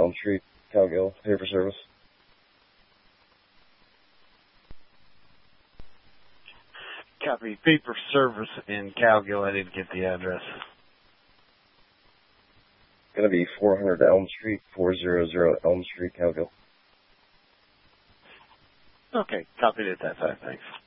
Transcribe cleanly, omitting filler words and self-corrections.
Elm Street, Cowgill, pay for service. Copy. Pay for service in Cowgill. I didn't get the address. Gonna be 400 Elm Street, 400 Elm Street, Cowgill. Okay, copied at that time. Thanks.